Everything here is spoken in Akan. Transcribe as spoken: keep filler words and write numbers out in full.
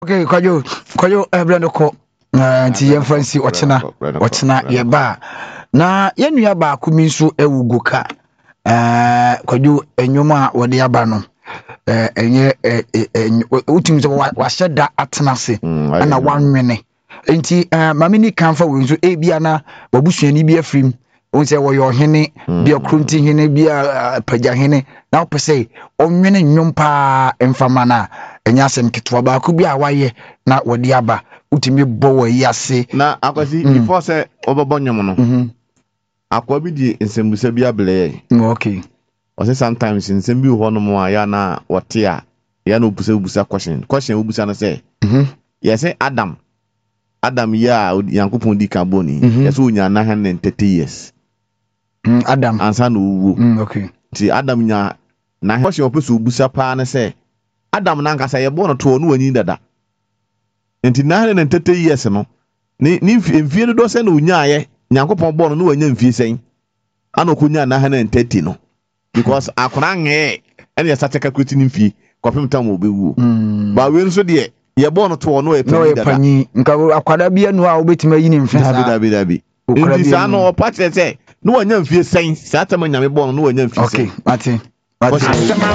Okay, kwayo kwayo ebrando ko nti yemfansi ochena ochena ye ba na yenua ba akumi nso ewugo ka eh kwayo enwoma wode aba no eh enye utim so wa hyeda atenase na wanwene nti mamini kanfa wo nso ebia na babusuani bi afrim onse wo yo hene bi okrunti hene bi pagya hene na opese onwene nwompa emfama na enya asem ketwa ba ko bi a waye na wodi aba utimi bo wo yase na akwasi mm. before say obebo nyom no mhm akwa bi di nsembusa bi abele okay o say sometimes nsem bi ho no mo ya na wote a ya na obusa obusa question question obusa no say mhm yes Adam Adam ya Yankopon di kaboni mm-hmm. yes onya na one hundred thirty years mm, Adam ansa no wu mm, okay ti Adam nya na question opeso obusa pa na say Adam na nkasa ye bo no to no wani dada enti na one hundred thirty years no ni ni mfie do se na onya aye Yankopon bo no no wanya mfie sen ana okonya na one hundred thirty no because akona nge ene ya sateka kweti ni mfie kopem tam obewu mm. ba we nso de ye bo no to no e panyi nka akwada bia nu a obetima yi ni mfie sa dabi dabi enti sa no opate se no wanya mfie sen sa tam nyame bo no no wanya mfie sen okay ati ati